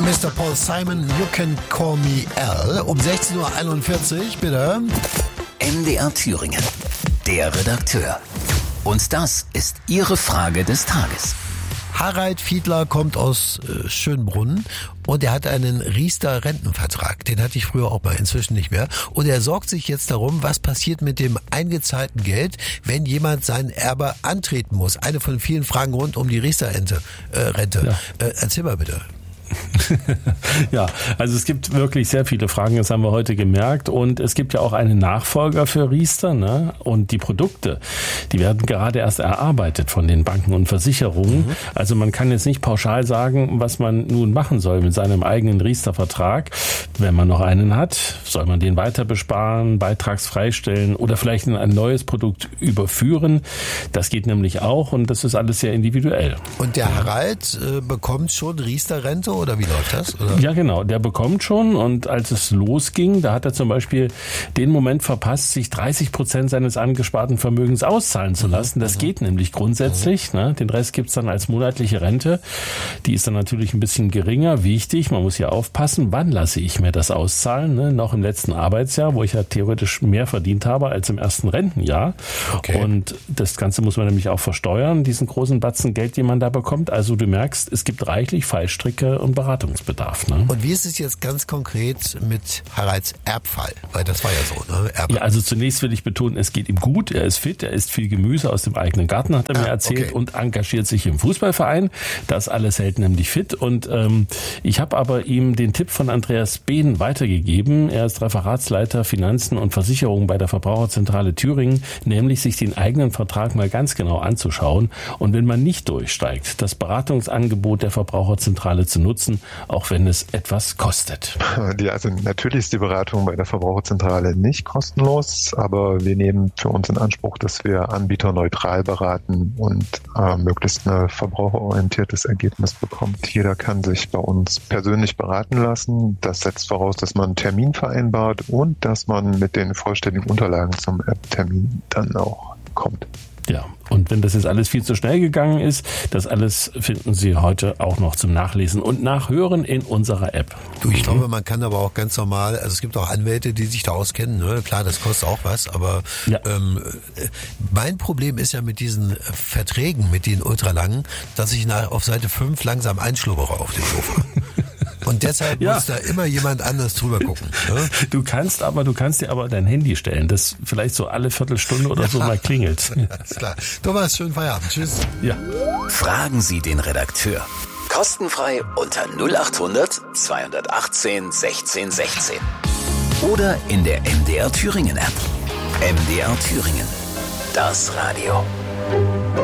Mr. Paul Simon, You Can Call Me Al. Um 16.41 Uhr, bitte. MDR Thüringen, der Redakteur. Und das ist Ihre Frage des Tages. Harald Fiedler kommt aus Schönbrunn und er hat einen Riester-Rentenvertrag. Den hatte ich früher auch mal, inzwischen nicht mehr. Und er sorgt sich jetzt darum, was passiert mit dem eingezahlten Geld, wenn jemand sein Erbe antreten muss. Eine von vielen Fragen rund um die Riester-Rente. Ja. Erzähl mal bitte. Ja, also es gibt wirklich sehr viele Fragen, das haben wir heute gemerkt, und es gibt ja auch einen Nachfolger für Riester, ne? Und die Produkte, die werden gerade erst erarbeitet von den Banken und Versicherungen. Also man kann jetzt nicht pauschal sagen, was man nun machen soll mit seinem eigenen Riester-Vertrag. Wenn man noch einen hat, soll man den weiter besparen, beitragsfrei stellen oder vielleicht in ein neues Produkt überführen. Das geht nämlich auch, und das ist alles sehr individuell. Und der Harald bekommt schon Riester-Rente? Oder wie läuft das? Oder? Ja, genau. Der bekommt schon, und als es losging, da hat er zum Beispiel den Moment verpasst, sich 30% seines angesparten Vermögens auszahlen zu lassen. Das geht nämlich grundsätzlich. Ne? Den Rest gibt's dann als monatliche Rente. Die ist dann natürlich ein bisschen geringer. Wichtig, man muss hier aufpassen, wann lasse ich mir das auszahlen? Ne? Noch im letzten Arbeitsjahr, wo ich ja theoretisch mehr verdient habe als im ersten Rentenjahr. Okay. Und das Ganze muss man nämlich auch versteuern, diesen großen Batzen Geld, den man da bekommt. Also du merkst, es gibt reichlich Fallstricke und Beratungsbedarf. Ne? Und wie ist es jetzt ganz konkret mit Haralds Erbfall? Weil das war ja so, ne? Ja, also zunächst will ich betonen, es geht ihm gut, er ist fit, er isst viel Gemüse aus dem eigenen Garten, hat er mir erzählt, okay. Und engagiert sich im Fußballverein. Das alles hält nämlich fit. Und ich habe aber ihm den Tipp von Andreas Behn weitergegeben. Er ist Referatsleiter Finanzen und Versicherungen bei der Verbraucherzentrale Thüringen, nämlich sich den eigenen Vertrag mal ganz genau anzuschauen und wenn man nicht durchsteigt, das Beratungsangebot der Verbraucherzentrale zu nutzen, auch wenn es etwas kostet. Ja, also natürlich ist die Beratung bei der Verbraucherzentrale nicht kostenlos, aber wir nehmen für uns in Anspruch, dass wir anbieterneutral beraten und möglichst ein verbraucherorientiertes Ergebnis bekommt. Jeder kann sich bei uns persönlich beraten lassen. Das setzt voraus, dass man einen Termin vereinbart und dass man mit den vollständigen Unterlagen zum Termin dann auch kommt. Ja, und wenn das jetzt alles viel zu schnell gegangen ist, das alles finden Sie heute auch noch zum Nachlesen und Nachhören in unserer App. Du, ich glaube, man kann aber auch ganz normal, also es gibt auch Anwälte, die sich da auskennen, ne? Klar, das kostet auch was, aber ja. Mein Problem ist ja mit diesen Verträgen, mit den ultralangen, dass ich auf Seite 5 langsam einschlubbere auf den Sofa. Und deshalb muss da immer jemand anders drüber gucken. Ne? Du kannst dir aber dein Handy stellen, das vielleicht so alle Viertelstunde oder so mal klingelt. Alles klar. Thomas, schönen Feierabend. Tschüss. Ja. Fragen Sie den Redakteur. Kostenfrei unter 0800 218 16 16. Oder in der MDR Thüringen App. MDR Thüringen. Das Radio.